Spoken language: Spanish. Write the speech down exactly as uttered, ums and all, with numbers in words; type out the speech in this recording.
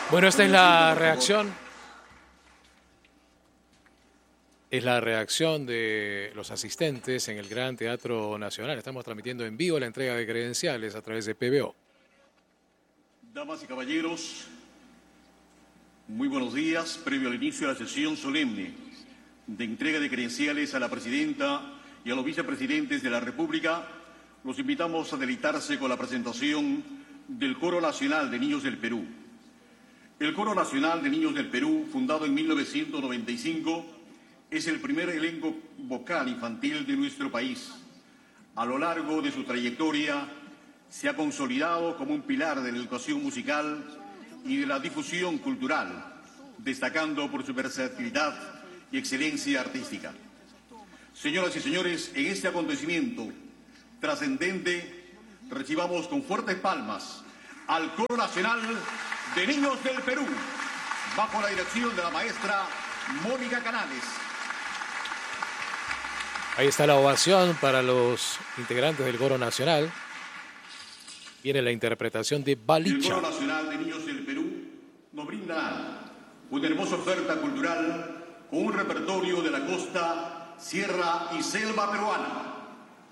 Bueno, esta es la reacción. Es la reacción de los asistentes en el Gran Teatro Nacional. Estamos transmitiendo en vivo la entrega de credenciales a través de P B O. Damas y caballeros, muy buenos días. Previo al inicio de la sesión solemne de entrega de credenciales a la Presidenta y a los vicepresidentes de la República, los invitamos a deleitarse con la presentación del Coro Nacional de Niños del Perú. El Coro Nacional de Niños del Perú, fundado en mil novecientos noventa y cinco, es el primer elenco vocal infantil de nuestro país. A lo largo de su trayectoria, se ha consolidado como un pilar de la educación musical y de la difusión cultural, destacando por su versatilidad y excelencia artística. Señoras y señores, en este acontecimiento trascendente, recibamos con fuertes palmas al Coro Nacional de Niños del Perú, bajo la dirección de la maestra Mónica Canales. Ahí está la ovación para los integrantes del Coro Nacional. Viene la interpretación de Balicha. El Coro Nacional de Niños del Perú nos brinda una hermosa oferta cultural con un repertorio de la costa, sierra y selva peruana.